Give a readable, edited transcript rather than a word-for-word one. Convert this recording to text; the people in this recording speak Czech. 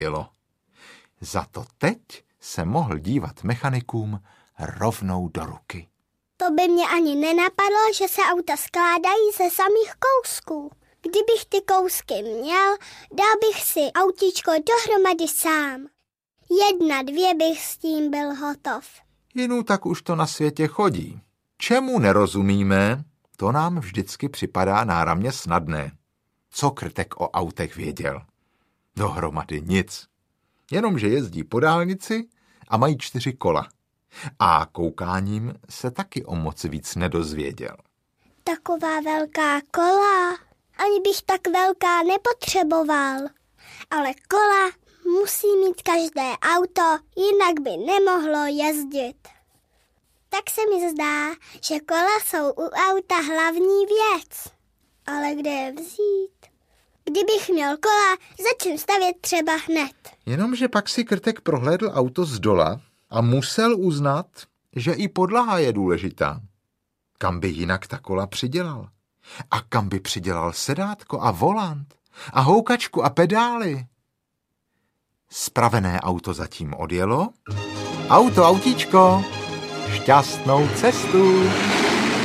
jelo. Za to teď se mohl dívat mechanikům rovnou do ruky. To by mě ani nenapadlo, že se auta skládají ze samých kousků. Kdybych ty kousky měl, dal bych si autíčko dohromady sám. 1, 2 bych s tím byl hotov. Jinu tak už to na světě chodí. Čemu nerozumíme, to nám vždycky připadá náramně snadné. Co Krtek o autech věděl? Dohromady nic. Jenomže jezdí po dálnici a mají 4 kola. A koukáním se taky o moc víc nedozvěděl. Taková velká kola, ani bych tak velká nepotřeboval. Ale kola musí mít každé auto, jinak by nemohlo jezdit. Tak se mi zdá, že kola jsou u auta hlavní věc. Ale kde je vzít? Kdybych měl kola, začnu stavět třeba hned. Jenomže pak si Krtek prohlédl auto zdola a musel uznat, že i podlaha je důležitá. Kam by jinak ta kola přidělal? A kam by přidělal sedátko a volant? A houkačku a pedály? Spravené auto zatím odjelo. Autíčko, šťastnou cestu!